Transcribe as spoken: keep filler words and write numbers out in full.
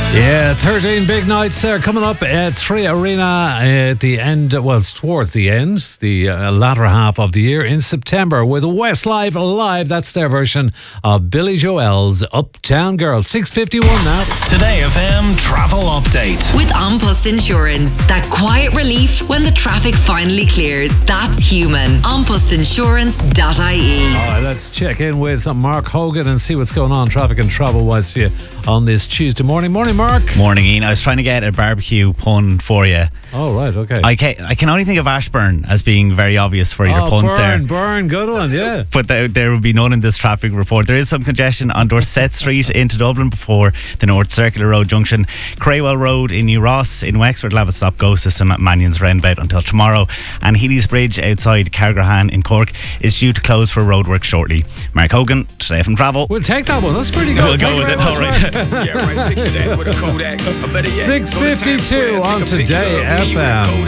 Yeah, thirteen big nights there coming up at Three Arena at the end, well, towards the end, the uh, latter half of the year in September with Westlife Live. That's their version of Billy Joel's Uptown Girl. six fifty-one now. Today F M travel update. With An Post Insurance. That quiet relief when the traffic finally clears. That's human. an post insurance dot I E. All right, let's check in with Mark Hogan and see what's going on traffic and travel wise for you on this Tuesday morning. Morning, Mark. Morning, Ian. I was trying to get a barbecue pun for you. Oh, right, okay. I can, I can only think of Ashburn as being very obvious for your oh, puns burn, there. Burn, good one, yeah. But there, there will be none in this traffic report. There is some congestion on Dorset Street into Dublin before the North Circular Road junction. Craywell Road in New Ross. In Wexford, will have a stop-go system at Mannion's Roundabout until tomorrow. And Healy's Bridge outside Cargrahan in Cork is due to close for roadwork shortly. Mark Hogan, Today from Travel. We'll take that one. That's pretty good. We'll Thank go with it. much, All right. Yeah, right. Picture that with a Kodak. Or better yet, six fifty-two go to Times Square, on take a picture Today of me F with a M. Kodak.